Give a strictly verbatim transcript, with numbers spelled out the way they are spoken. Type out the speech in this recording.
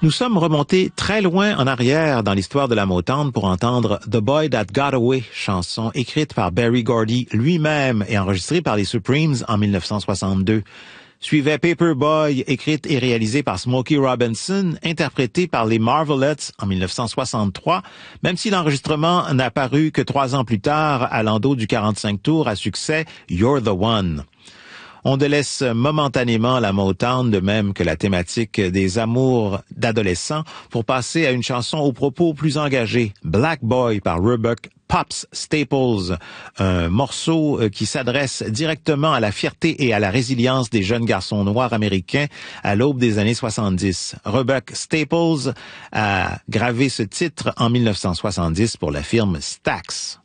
Nous sommes remontés très loin en arrière dans l'histoire de la Motown pour entendre The Boy That Got Away, chanson écrite par Berry Gordy lui-même et enregistrée par les Supremes en mille neuf cent soixante-deux. Suivait Paperboy, écrite et réalisée par Smokey Robinson, interprétée par les Marvelettes en mille neuf cent soixante-trois, même si l'enregistrement n'a paru que trois ans plus tard à l'endos du quarante-cinq tours à succès You're the One. On délaisse momentanément la Motown, de même que la thématique des amours d'adolescents, pour passer à une chanson aux propos plus engagés, Black Boy par Roebuck Pops Staples, un morceau qui s'adresse directement à la fierté et à la résilience des jeunes garçons noirs américains à l'aube des années soixante-dix. Roebuck Staples a gravé ce titre en mille neuf cent soixante-dix pour la firme Stax.